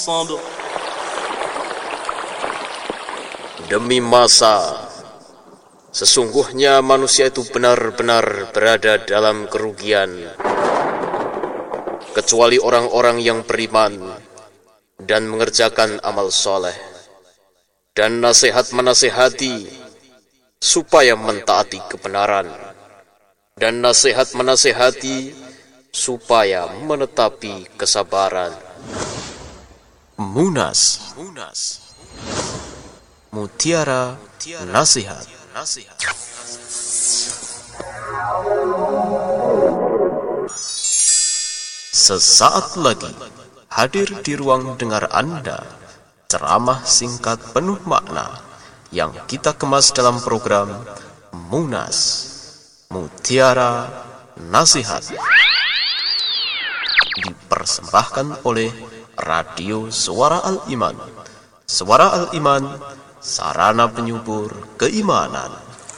نصب Demi masa, sesungguhnya manusia itu benar-benar berada dalam kerugian, kecuali orang-orang yang beriman dan mengerjakan amal soleh, dan nasihat menasihati supaya mentaati kebenaran, dan nasihat menasihati supaya menetapi kesabaran. Munas, Mutiara Nasihat. Sesaat lagi hadir di ruang dengar Anda ceramah singkat penuh makna yang kita kemas dalam program Munas, Mutiara Nasihat, dipersembahkan oleh Radio Suara Al-Iman. Suara Al-Iman, sarana penyubur keimanan.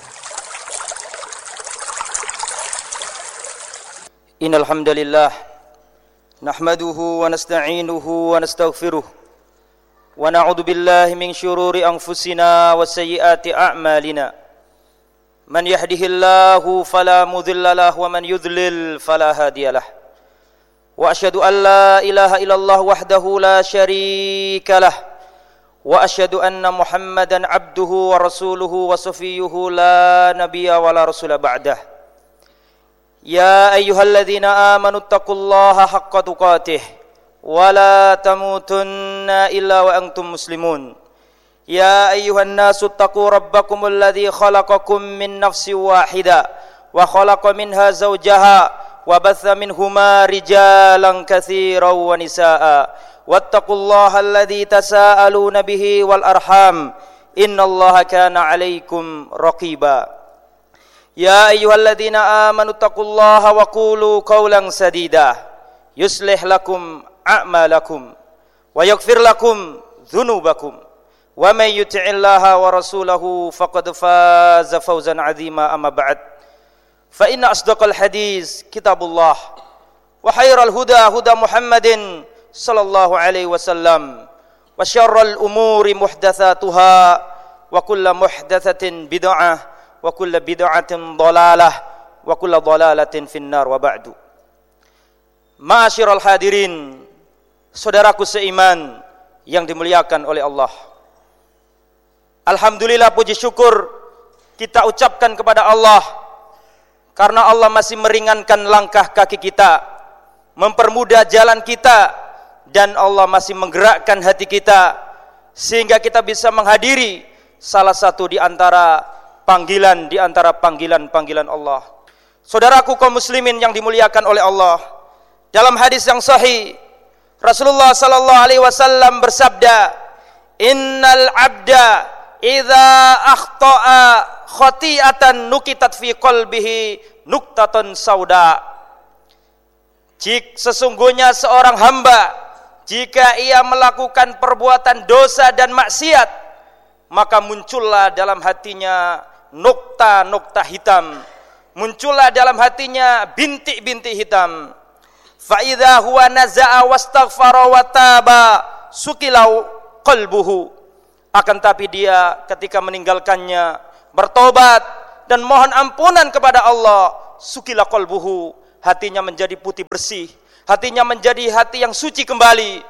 Innal hamdalillah nahmaduhu wa nasta'inuhu wa nastaghfiruh wa na'udzu billahi min syururi anfusina wa sayyiati a'malina. Man yahdihillahu fala mudilla lahu wa man yudlil fala hadiyalah. Wa asyhadu an la ilaha illallah wahdahu la syarika lah. Wa asyhadu anna Muhammadan abduhu wa rasuluhu wa safiyuhu la nabiyya wa la rasula ba'dah. Ya ayyuhalladzina amanu taqullaha haqqa tuqatih wa la tamutunna illa wa antum muslimun. Ya ayyuhan nasu taqu rabbakumul ladzi khalaqakum min nafsin wahidah wa khalaqa minha zawjaha wa batha minhuma rijalan katsiran wa nisaa'a. Wattaqullaha alladzi tasaaluna bihi wal arham innallaha kana 'alaikum raqiba. Ya ayyuhalladzina amanu taqullaha wa qulu qawlan sadida yuslih lakum a'malakum wa yaghfir lakum dzunubakum wa may yuti'illaha wa rasulahu faqad faza fawzan 'azima. Amma ba'd, fa inna asdaqal hadis kitabullah wa khairal huda huda Muhammadin sallallahu alaihi wasallam wa syarral umuri muhdatsatuha wa kullu muhdatsatin bid'ah wa kullu bid'atin dhalalah wa kullu dhalalatin finnar. Wa ba'du. Ma'asyiral hadirin, saudaraku seiman yang dimuliakan oleh Allah, alhamdulillah, puji syukur kita ucapkan kepada Allah karena Allah masih meringankan langkah kaki kita, mempermudah jalan kita, dan Allah masih menggerakkan hati kita sehingga kita bisa menghadiri salah satu di antara panggilan Allah. Saudaraku kaum muslimin yang dimuliakan oleh Allah, dalam hadis yang sahih Rasulullah sallallahu alaihi wasallam bersabda, "Innal 'abda idza akhta'a khati'atan nukitat fi qalbihi nuktatan sauda." Sesungguhnya seorang hamba jika ia melakukan perbuatan dosa dan maksiat, maka muncullah dalam hatinya nukta-nukta hitam, muncullah dalam hatinya bintik-bintik hitam. Fa idza huwa naza'a wastaghfara wa taba sukilau qalbuhu. Akan tapi dia ketika meninggalkannya bertobat dan mohon ampunan kepada Allah, sukila qalbuhu, hatinya menjadi putih bersih, hatinya menjadi hati yang suci kembali.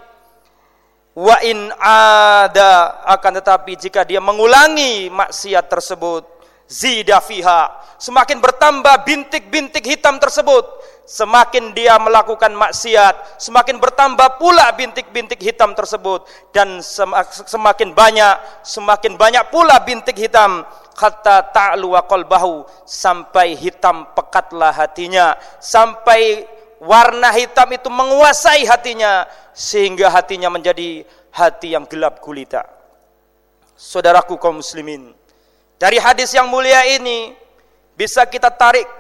Wa in ada, akan tetapi jika dia mengulangi maksiat tersebut, zida fiha, semakin bertambah bintik-bintik hitam tersebut. Semakin dia melakukan maksiat, semakin bertambah pula bintik-bintik hitam tersebut, dan semakin banyak pula bintik hitam, hatta ta'lu wa qalbahu, sampai hitam pekatlah hatinya, sampai warna hitam itu menguasai hatinya sehingga hatinya menjadi hati yang gelap gulita. Saudaraku kaum muslimin, dari hadis yang mulia ini bisa kita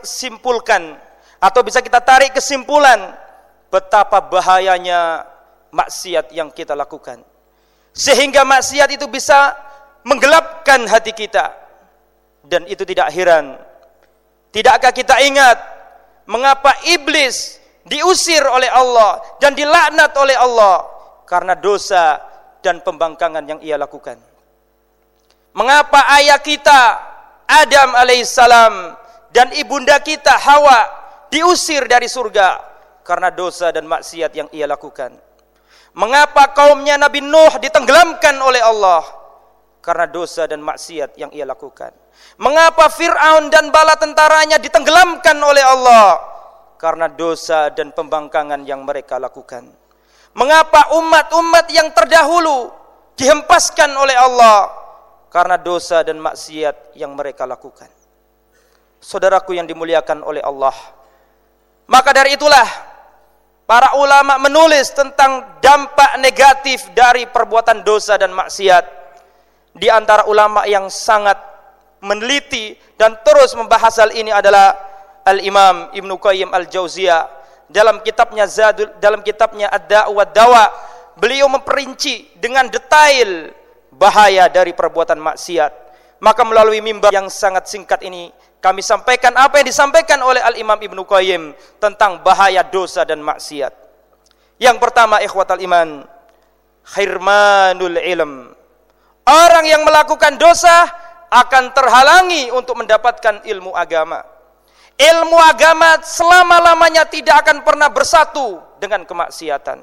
tarik kesimpulan betapa bahayanya maksiat yang kita lakukan, sehingga maksiat itu bisa menggelapkan hati kita. Dan itu tidak heran. Tidakkah kita ingat mengapa iblis diusir oleh Allah dan dilaknat oleh Allah? Karena dosa dan pembangkangan yang ia lakukan. Mengapa ayah kita Adam alaihissalam dan ibunda kita Hawa diusir dari surga? Karena dosa dan maksiat yang ia lakukan. Mengapa kaumnya Nabi Nuh ditenggelamkan oleh Allah? Karena dosa dan maksiat yang ia lakukan. Mengapa Fir'aun dan bala tentaranya ditenggelamkan oleh Allah? Karena dosa dan pembangkangan yang mereka lakukan. Mengapa umat-umat yang terdahulu dihempaskan oleh Allah? Karena dosa dan maksiat yang mereka lakukan. Saudaraku yang dimuliakan oleh Allah, maka dari itulah para ulama menulis tentang dampak negatif dari perbuatan dosa dan maksiat. Di antara ulama yang sangat meneliti dan terus membahas hal ini adalah Al-Imam Ibnu Qayyim Al-Jauziyah. Dalam kitabnya Ad-Da'u wad-Dawa, beliau memperinci dengan detail bahaya dari perbuatan maksiat. Maka melalui mimbar yang sangat singkat ini, kami sampaikan apa yang disampaikan oleh Al-Imam Ibnu Qayyim tentang bahaya dosa dan maksiat. Yang pertama, ikhwatal iman, khirmanul ilm. Orang yang melakukan dosa akan terhalangi untuk mendapatkan ilmu agama. Ilmu agama selama-lamanya tidak akan pernah bersatu dengan kemaksiatan.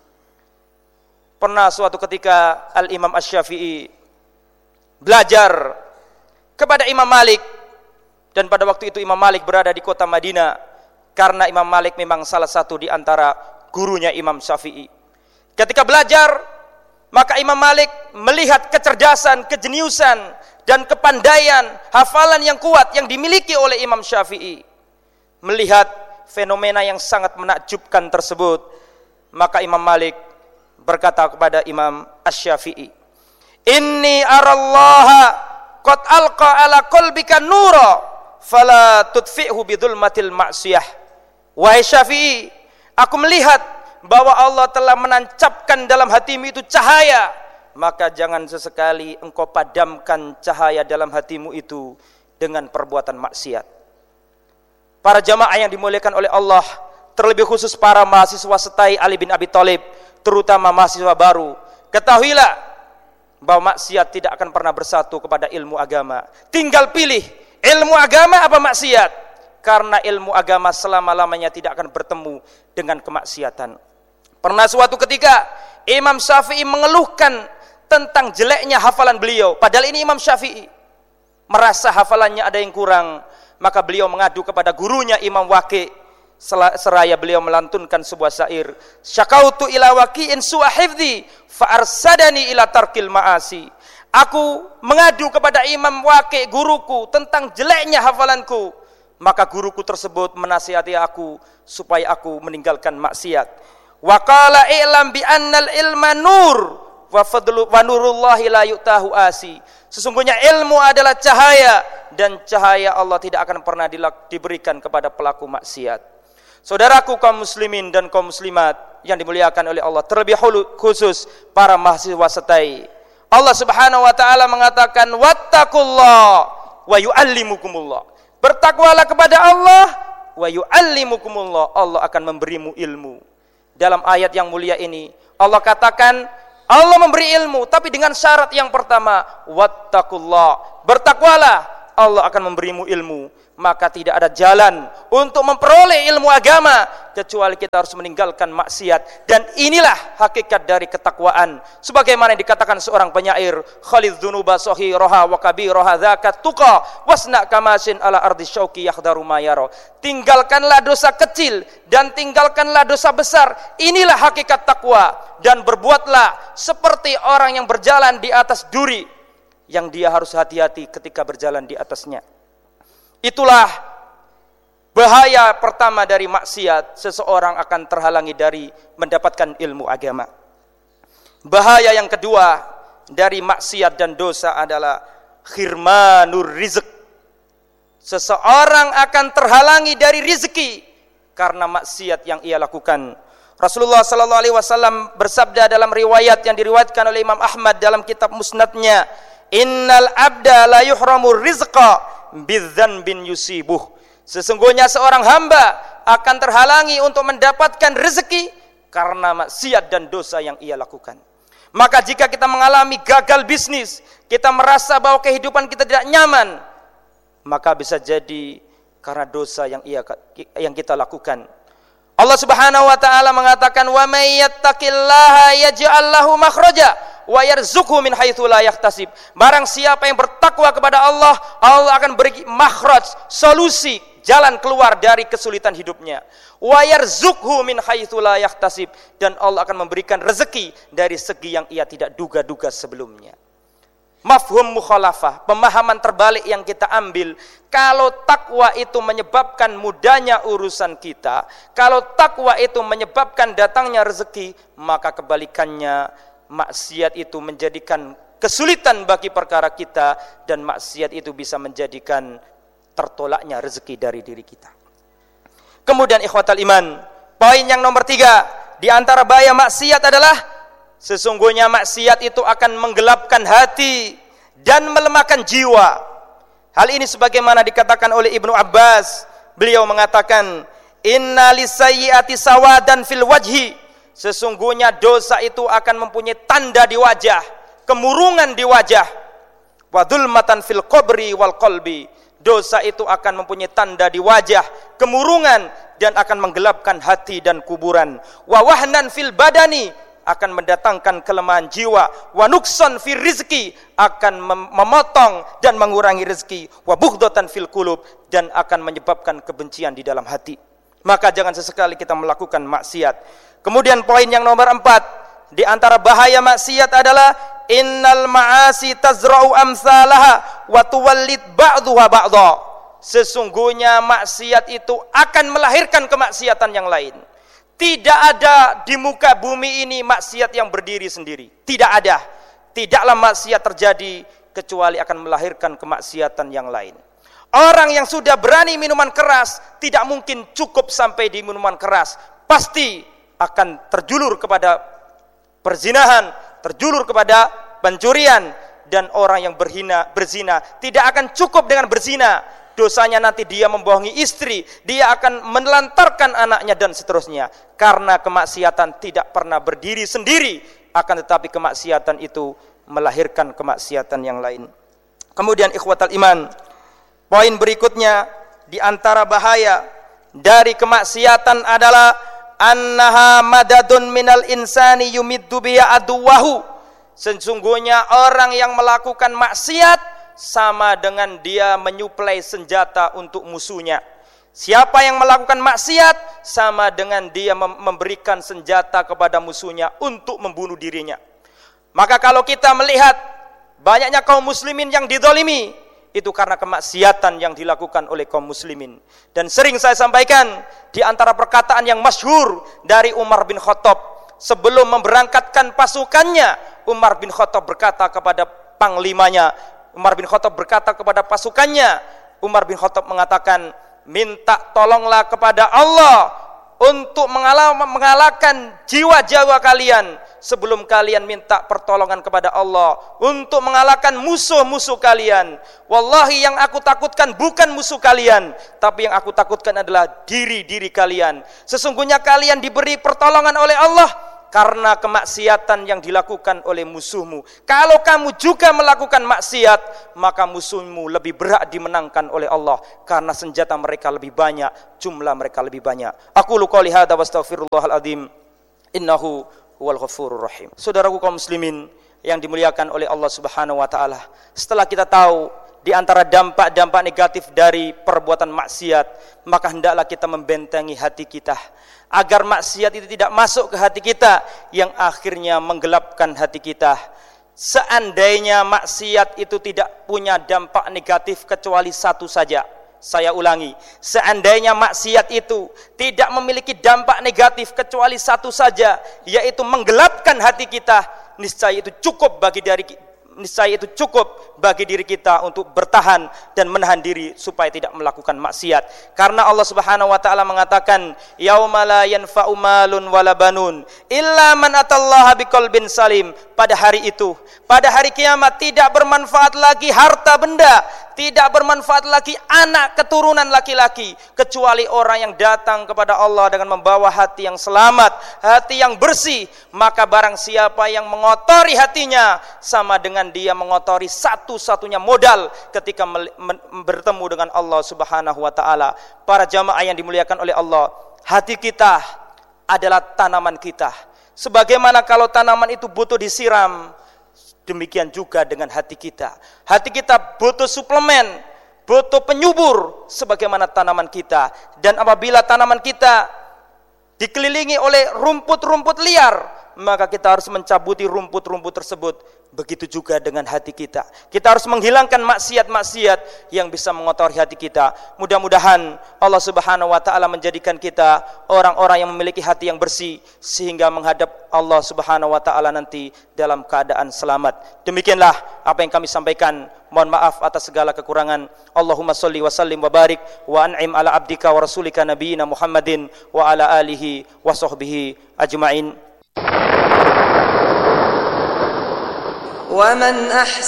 Pernah suatu ketika Al-Imam Asy-Syafi'i belajar kepada Imam Malik, dan pada waktu itu Imam Malik berada di kota Madinah, karena Imam Malik memang salah satu di antara gurunya Imam Syafi'i. Ketika belajar, maka Imam Malik melihat kecerdasan, kejeniusan dan kepandaian, hafalan yang kuat yang dimiliki oleh Imam Syafi'i. Melihat fenomena yang sangat menakjubkan tersebut, maka Imam Malik berkata kepada Imam Asy-Syafi'i, "Inni arallaha qad alqa ala qalbika nura, fala tudfi'hu bidzulmatil ma'siyah." Wahai Syafi'i, aku melihat bahwa Allah telah menancapkan dalam hatimu itu cahaya, maka jangan sesekali engkau padamkan cahaya dalam hatimu itu dengan perbuatan maksiat. Para jamaah yang dimuliakan oleh Allah, terlebih khusus para mahasiswa setai Ali bin Abi Thalib, terutama mahasiswa baru, ketahuilah bahwa maksiat tidak akan pernah bersatu kepada ilmu agama. Tinggal pilih ilmu agama apa maksiat, karena ilmu agama selama-lamanya tidak akan bertemu dengan kemaksiatan. Pernah suatu ketika Imam Syafi'i mengeluhkan tentang jeleknya hafalan beliau, padahal ini Imam Syafi'i merasa hafalannya ada yang kurang. Maka beliau mengadu kepada gurunya Imam Waqi', seraya beliau melantunkan sebuah syair, "Syakautu ila waqi'in su'a hifdzi fa arsadani ila tarkil ma'asi." Aku mengadu kepada Imam Waqi', guruku, tentang jeleknya hafalanku. Maka guruku tersebut menasihati aku supaya aku meninggalkan maksiat. Wa qala i'lam bi annal ilma nur wa fadlu wa nurullahi la yu'tahu asi. Sesungguhnya ilmu adalah cahaya, dan cahaya Allah tidak akan pernah diberikan kepada pelaku maksiat. Saudaraku kaum muslimin dan kaum muslimat yang dimuliakan oleh Allah, terlebih khusus para mahasiswa setai, Allah Subhanahu wa taala mengatakan, "Wattaqullah wa yu'allimukumullah." Bertakwalah kepada Allah, wa yu'allimukumullah, Allah akan memberimu ilmu. Dalam ayat yang mulia ini Allah katakan Allah memberi ilmu, tapi dengan syarat yang pertama, wattaqullah, bertakwalah, Allah akan memberimu ilmu. Maka tidak ada jalan untuk memperoleh ilmu agama kecuali kita harus meninggalkan maksiat. Dan inilah hakikat dari ketakwaan. Sebagaimana yang dikatakan seorang penyair, "Khalidz dzunuba saghiraha wa kabiraha dzakat tuqa wasna kamasin ala ardi syauqi yakhdaru ma yara." Tinggalkanlah dosa kecil dan tinggalkanlah dosa besar. Inilah hakikat takwa, dan berbuatlah seperti orang yang berjalan di atas duri yang dia harus hati-hati ketika berjalan di atasnya. Itulah bahaya pertama dari maksiat, seseorang akan terhalangi dari mendapatkan ilmu agama. Bahaya yang kedua dari maksiat dan dosa adalah khirmanur rizq. Seseorang akan terhalangi dari rizki karena maksiat yang ia lakukan. Rasulullah sallallahu alaihi wasallam bersabda dalam riwayat yang diriwayatkan oleh Imam Ahmad dalam kitab Musnadnya, "Innal abda la yuhramur rizqa bidzanbin yusibuh." Sesungguhnya seorang hamba akan terhalangi untuk mendapatkan rezeki karena maksiat dan dosa yang ia lakukan. Maka jika kita mengalami gagal bisnis, kita merasa bahwa kehidupan kita tidak nyaman, maka bisa jadi karena dosa yang kita lakukan. Allah Subhanahu wa taala mengatakan, "Wa may yattaqillaha yaj'al lahu makhraja wa yarzuqhu min haitsu la yahtasib." Barang siapa yang bertakwa kepada Allah, Allah akan beri makhraj, solusi, jalan keluar dari kesulitan hidupnya. Wa yarzuqhu min haitsu la yahtasib, dan Allah akan memberikan rezeki dari segi yang ia tidak duga-duga sebelumnya. Mafhum mukhalafah, pemahaman terbalik yang kita ambil. Kalau takwa itu menyebabkan mudahnya urusan kita, kalau takwa itu menyebabkan datangnya rezeki, maka kebalikannya maksiat itu menjadikan kesulitan bagi perkara kita, dan maksiat itu bisa menjadikan tertolaknya rezeki dari diri kita. Kemudian ikhwatal iman, poin yang nomor 3 di antara bahaya maksiat adalah sesungguhnya maksiat itu akan menggelapkan hati dan melemahkan jiwa. Hal ini sebagaimana dikatakan oleh Ibnu Abbas. Beliau mengatakan, "Inna lisayyiati sawadan fil wajhi." Sesungguhnya dosa itu akan mempunyai tanda di wajah, kemurungan di wajah. Wa dzulmatan fil qabri wal qalbi. Dosa itu akan mempunyai tanda di wajah, kemurungan, dan akan menggelapkan hati dan kuburan. Wa wahnan fil badani, akan mendatangkan kelemahan jiwa. Wa nuksan fil rizki, akan memotong dan mengurangi rezeki. Wa bughdatan fil qulub, dan akan menyebabkan kebencian di dalam hati. Maka jangan sesekali kita melakukan maksiat. Kemudian poin yang nomor 4, di antara bahaya maksiat adalah innal ma'asi tazra'u amsalaha wa tuwallid ba'dhuha ba'dha. Sesungguhnya maksiat itu akan melahirkan kemaksiatan yang lain. Tidak ada di muka bumi ini maksiat yang berdiri sendiri. Tidak ada. Tidaklah maksiat terjadi kecuali akan melahirkan kemaksiatan yang lain. Orang yang sudah berani minuman keras tidak mungkin cukup sampai di minuman keras. Pasti akan terjulur kepada perzinahan, terjulur kepada pencurian, dan orang yang berzina tidak akan cukup dengan berzina. Dosanya nanti dia membohongi istri, dia akan menelantarkan anaknya, dan seterusnya. Karena kemaksiatan tidak pernah berdiri sendiri, akan tetapi kemaksiatan itu melahirkan kemaksiatan yang lain. Kemudian ikhwatal iman, poin berikutnya di antara bahaya dari kemaksiatan adalah annaha madadun minal insani yumiddu biya aduwahu. Sesungguhnya orang yang melakukan maksiat sama dengan dia menyuplai senjata untuk musuhnya. Siapa yang melakukan maksiat sama dengan dia memberikan senjata kepada musuhnya untuk membunuh dirinya. Maka kalau kita melihat banyaknya kaum muslimin yang dizalimi, itu karena kemaksiatan yang dilakukan oleh kaum muslimin. Dan sering saya sampaikan, di antara perkataan yang masyhur dari Umar bin Khattab sebelum memberangkatkan pasukannya, Umar bin Khattab berkata kepada panglimanya, Umar bin Khattab berkata kepada pasukannya, Umar bin Khattab mengatakan, minta tolonglah kepada Allah untuk mengalahkan jiwa-jiwa kalian sebelum kalian minta pertolongan kepada Allah untuk mengalahkan musuh-musuh kalian. Wallahi yang aku takutkan bukan musuh kalian, tapi yang aku takutkan adalah diri-diri kalian. Sesungguhnya kalian diberi pertolongan oleh Allah karena kemaksiatan yang dilakukan oleh musuhmu. Kalau kamu juga melakukan maksiat, maka musuhmu lebih berat dimenangkan oleh Allah karena senjata mereka lebih banyak, jumlah mereka lebih banyak. Aqulu qouli hadza wa astaghfirullahal azim. Innahu huwal ghafurur rahim. Saudaraku kaum muslimin yang dimuliakan oleh Allah Subhanahu wa taala, setelah kita tahu di antara dampak-dampak negatif dari perbuatan maksiat, maka hendaklah kita membentengi hati kita agar maksiat itu tidak masuk ke hati kita yang akhirnya menggelapkan hati kita. Seandainya maksiat itu tidak punya dampak negatif kecuali satu saja. Saya ulangi, seandainya maksiat itu tidak memiliki dampak negatif kecuali satu saja, yaitu menggelapkan hati kita, niscaya itu cukup bagi diri kita untuk bertahan dan menahan diri supaya tidak melakukan maksiat. Karena Allah Subhanahu wa taala mengatakan, yauma la yanfa'u malun wala banun illa man atallaha biqalbin salim. Pada hari itu, pada hari kiamat, tidak bermanfaat lagi harta benda, tidak bermanfaat lagi anak keturunan laki-laki, kecuali orang yang datang kepada Allah dengan membawa hati yang selamat, hati yang bersih. Maka barang siapa yang mengotori hatinya, sama dengan dia mengotori satu-satunya modal ketika bertemu dengan Allah Subhanahu wa taala. Para jamaah yang dimuliakan oleh Allah, hati kita adalah tanaman kita. Sebagaimana kalau tanaman itu butuh disiram, demikian juga dengan hati kita. Hati kita butuh suplemen, butuh penyubur sebagaimana tanaman kita. Dan apabila tanaman kita dikelilingi oleh rumput-rumput liar, maka kita harus mencabuti rumput-rumput tersebut. Begitu juga dengan hati kita. Kita harus menghilangkan maksiat-maksiat yang bisa mengotori hati kita. Mudah-mudahan Allah Subhanahu wa taala menjadikan kita orang-orang yang memiliki hati yang bersih sehingga menghadap Allah Subhanahu wa taala nanti dalam keadaan selamat. Demikianlah apa yang kami sampaikan. Mohon maaf atas segala kekurangan. Allahumma sholli wa sallim wa barik wa an'im ala abdika wa rasulika nabiyina Muhammadin wa ala alihi wa sahbihi ajma'in. ومن أحسن